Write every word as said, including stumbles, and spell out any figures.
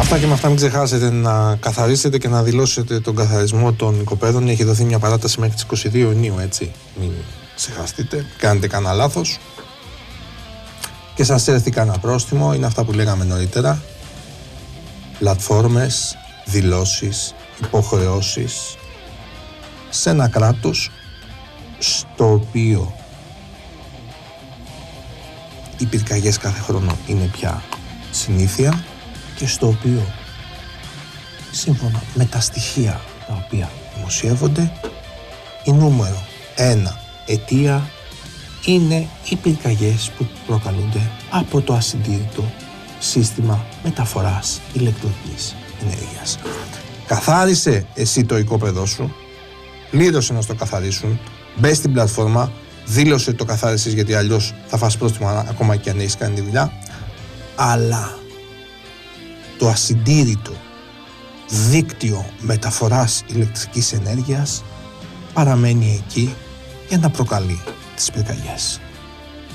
Αυτά και με αυτά μην ξεχάσετε να καθαρίσετε και να δηλώσετε τον καθαρισμό των οικοπαίδων. Έχει δοθεί μια παράταση μέχρι τις είκοσι δύο Ιουνίου, έτσι. Μην ξεχαστείτε, κάνετε κανένα λάθος και σας έρθει κανένα πρόστιμο. Είναι αυτά που λέγαμε νωρίτερα. Πλατφόρμες, δηλώσεις, υποχρεώσεις σε ένα κράτος στο οποίο οι πυρκαγιές κάθε χρόνο είναι πια συνήθεια και στο οποίο, σύμφωνα με τα στοιχεία τα οποία δημοσιεύονται, η νούμερο ένα αιτία είναι οι πυρκαγιές που προκαλούνται από το ασυντήρητο σύστημα μεταφοράς ηλεκτρικής ενέργειας. Καθάρισε εσύ το οικόπεδό σου, πλήρωσε να στο καθαρίσουν, μπες στην πλατφόρμα, δήλωσε το καθάρισες γιατί αλλιώς θα φας πρόστιμο ακόμα και αν έχεις κάνει τη δουλειά, αλλά το ασυντήρητο δίκτυο μεταφοράς ηλεκτρικής ενέργειας παραμένει εκεί για να προκαλεί τις πυρκαγιές.